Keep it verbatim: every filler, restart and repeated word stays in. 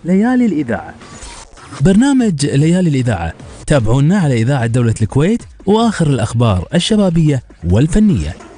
ليالي الإذاعة. برنامج ليالي الإذاعة، تابعونا على إذاعة دولة الكويت وآخر الأخبار الشبابية والفنية.